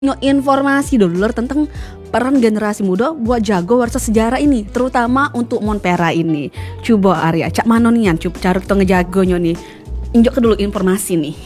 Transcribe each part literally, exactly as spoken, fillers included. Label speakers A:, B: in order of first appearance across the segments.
A: Informasi dulu tentang peran generasi muda buat jago warsa sejarah ini, terutama untuk Monpera ini. Coba Arya, cak mano nian, coba cara kita ngejagonya nih. Injok dulu informasi nih.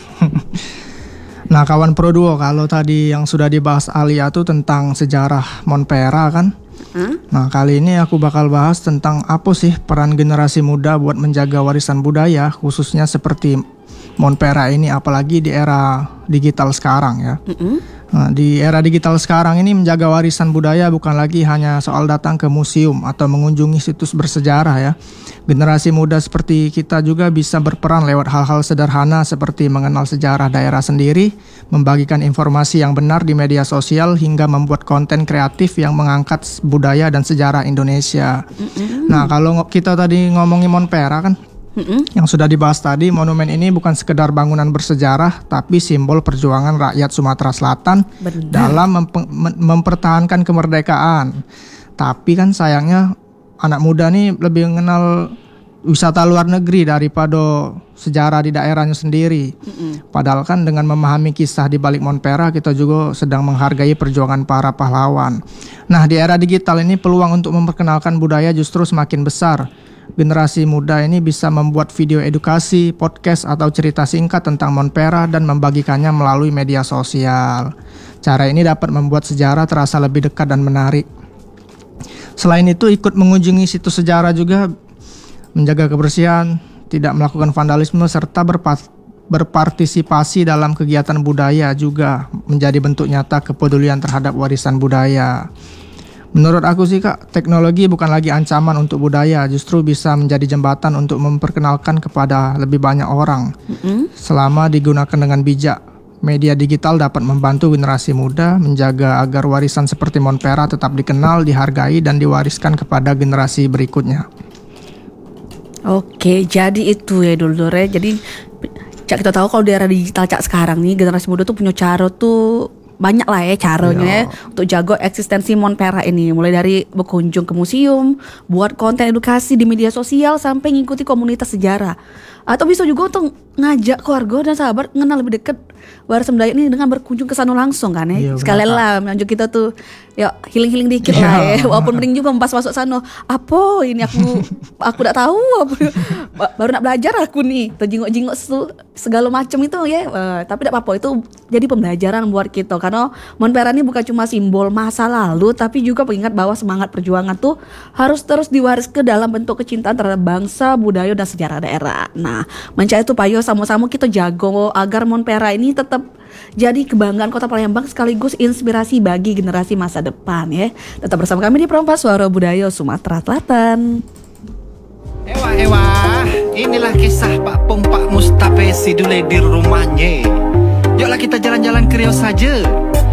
B: Nah kawan Pro Duo, kalau tadi yang sudah dibahas Alia tuh tentang sejarah Monpera kan. Huh? Nah kali ini aku bakal bahas tentang apa sih peran generasi muda buat menjaga warisan budaya, khususnya seperti Monpera ini, apalagi di era digital sekarang ya. Uh-uh. Nah, di era digital sekarang ini menjaga warisan budaya bukan lagi hanya soal datang ke museum atau mengunjungi situs bersejarah ya. Generasi muda seperti kita juga bisa berperan lewat hal-hal sederhana seperti mengenal sejarah daerah sendiri, membagikan informasi yang benar di media sosial, hingga membuat konten kreatif yang mengangkat budaya dan sejarah Indonesia. Uh-uh. Nah, kalau kita tadi ngomongin Monpera kan, Mm-mm. yang sudah dibahas tadi, monumen ini bukan sekedar bangunan bersejarah, tapi simbol perjuangan rakyat Sumatera Selatan Benar. dalam mem- mempertahankan kemerdekaan. Tapi kan sayangnya anak muda nih lebih mengenal wisata luar negeri daripada sejarah di daerahnya sendiri. Mm-mm. Padahal kan dengan memahami kisah di balik Monpera, kita juga sedang menghargai perjuangan para pahlawan. Nah, di era digital ini peluang untuk memperkenalkan budaya justru semakin besar. Generasi muda ini bisa membuat video edukasi, podcast, atau cerita singkat tentang Monpera dan membagikannya melalui media sosial. Cara ini dapat membuat sejarah terasa lebih dekat dan menarik. Selain itu, ikut mengunjungi situs sejarah juga menjaga kebersihan, tidak melakukan vandalisme, serta berpa- berpartisipasi dalam kegiatan budaya juga menjadi bentuk nyata kepedulian terhadap warisan budaya. Menurut aku sih Kak, teknologi bukan lagi ancaman untuk budaya, justru bisa menjadi jembatan untuk memperkenalkan kepada lebih banyak orang. Mm-hmm. Selama digunakan dengan bijak, media digital dapat membantu generasi muda menjaga agar warisan seperti Monpera tetap dikenal, dihargai, dan diwariskan kepada generasi berikutnya.
A: Oke, jadi itu ya dulu ya. Jadi Cak, kita tahu kalau di era digital Cak sekarang nih, generasi muda tuh punya cara tuh banyak lah ya caranya ya, untuk jago eksistensi Monpera ini, mulai dari berkunjung ke museum, buat konten edukasi di media sosial, sampai ngikuti komunitas sejarah, atau bisa juga untuk ngajak keluarga dan sahabat mengenal lebih dekat warisan budaya ini dengan berkunjung ke sana langsung kan ya. Iya, sekalian lah menunjuk kita tuh ya healing-healing dikit iya. lah ya, walaupun mending juga pas masuk sana apa ini aku aku tidak tahu apa, baru nak belajar aku nih terjinguk-jinguk segala macam itu ya, uh, tapi tidak apa-apa, itu jadi pembelajaran buat kita, karena Monpera ini bukan cuma simbol masa lalu, tapi juga pengingat bahwa semangat perjuangan tuh harus terus diwariskan dalam bentuk kecintaan terhadap bangsa, budaya, dan sejarah daerah. Nah, mencari itu payo sama-sama kita jago agar Monpera ini tetap jadi kebanggaan Kota Palembang sekaligus inspirasi bagi generasi masa depan ya. Tetap bersama kami di Perompak Suara Budaya Sumatera Selatan.
C: Ewa ewa, inilah kisah Pak Pung Pak Mustape Sidule di rumahnya. Yuklah kita jalan-jalan ke Riau saja.